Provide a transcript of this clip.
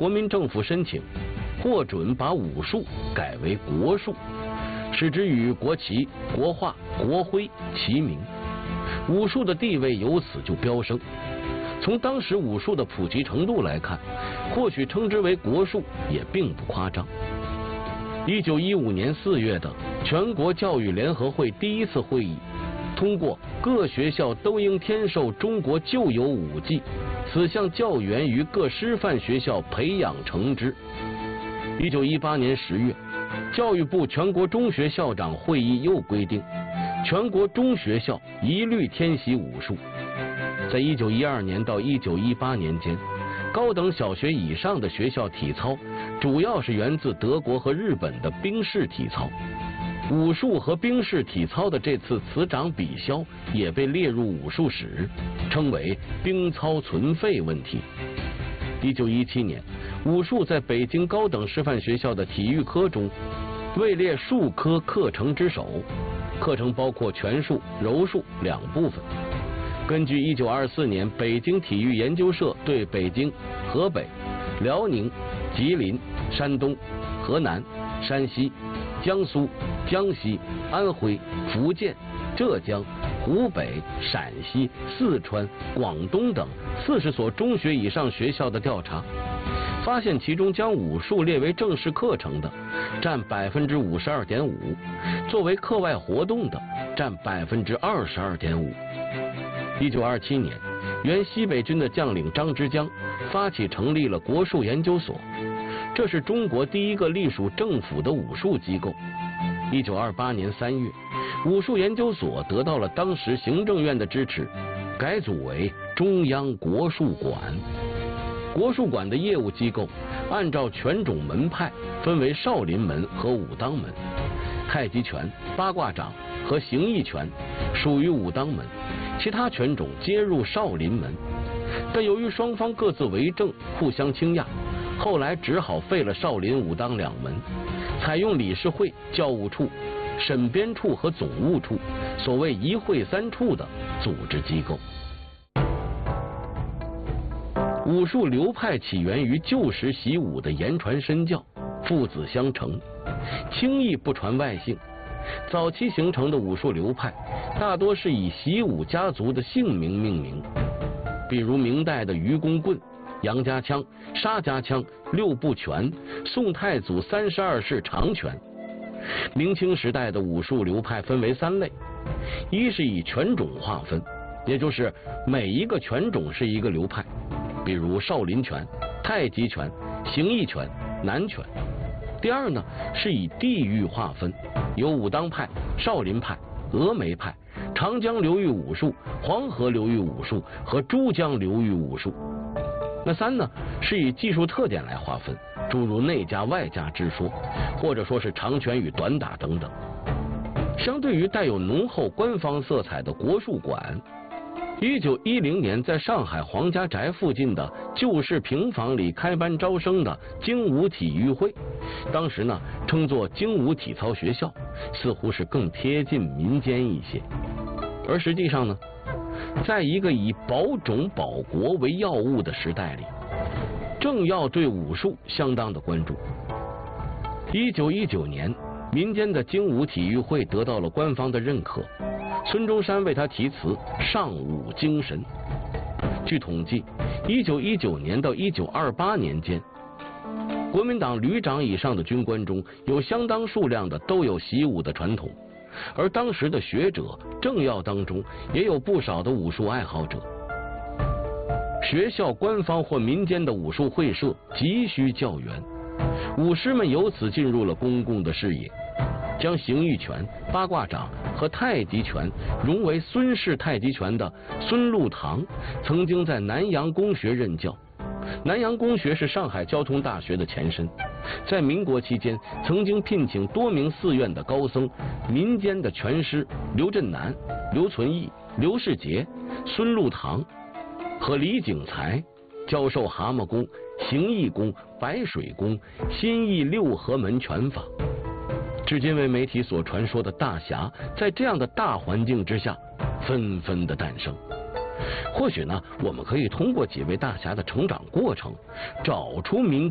国民政府申请，获准把武术改为国术，使之与国旗、国画、国徽齐名，武术的地位由此就飙升。从当时武术的普及程度来看，或许称之为国术也并不夸张。1915年4月的全国教育联合会第一次会议通过各学校都应添授中国旧有武技，此项教员于各师范学校培养成之。1918年10月，教育部全国中学校长会议又规定，全国中学校一律添习武术。在1912年到1918年间，高等小学以上的学校体操主要是源自德国和日本的兵式体操。武术和兵式体操的这次此长彼消也被列入武术史，称为兵操存废问题。1917年，武术在北京高等师范学校的体育科中位列术科课程之首，课程包括拳术、柔术2部分。根据1924年北京体育研究社对北京、河北、辽宁、吉林、山东、河南、山西、江苏、江西、安徽、福建、浙江、湖北、陕西、四川、广东等40所中学以上学校的调查，发现其中将武术列为正式课程的占52.5%，作为课外活动的占22.5%。1927年，原西北军的将领张之江发起成立了国术研究所，这是中国第一个隶属政府的武术机构。1928年3月，武术研究所得到了当时行政院的支持，改组为中央国术馆。国术馆的业务机构按照拳种门派分为少林门和武当门，太极拳、八卦掌和形意拳属于武当门，其他拳种皆入少林门。但由于双方各自为政，互相倾轧，后来只好废了少林、武当2门，采用理事会、教务处、审编处和总务处，所谓一会3处的组织机构。武术流派起源于旧时习武的言传身教，父子相承，轻易不传外姓。早期形成的武术流派大多是以习武家族的姓名命名，比如明代的愚公棍、杨家枪、沙家枪、六部拳、宋太祖32式长拳。明清时代的武术流派分为3类，一是以拳种划分，也就是每一个拳种是一个流派，比如少林拳、太极拳、形意拳、南拳。第二呢，是以地域划分，有武当派、少林派、峨眉派、长江流域武术、黄河流域武术和珠江流域武术。那3呢，是以技术特点来划分，诸如内家外家之说，或者说是长拳与短打等等。相对于带有浓厚官方色彩的国术馆，1910年在上海黄家宅附近的旧式平房里开班招生的精武体育会，当时呢称作精武体操学校，似乎是更贴近民间一些。而实际上呢，在一个以保种保国为要务的时代里，政要对武术相当的关注。1919年，民间的精武体育会得到了官方的认可，孙中山为他题词尚武精神。据统计，1919年到1928年间，国民党旅长以上的军官中有相当数量的都有习武的传统，而当时的学者、政要当中也有不少的武术爱好者。学校官方或民间的武术会社急需教员，武师们由此进入了公共的视野，将形意拳、八卦掌和太极拳融为孙氏太极拳的孙禄堂曾经在南洋公学任教。南洋公学是上海交通大学的前身，在民国期间曾经聘请多名寺院的高僧、民间的拳师刘振南、刘存义、刘世杰、孙禄堂和李景才教授蛤蟆功、形意功、白水功、新意六合门拳法。至今为媒体所传说的大侠，在这样的大环境之下纷纷的诞生。或许呢，我们可以通过几位大侠的成长过程，找出民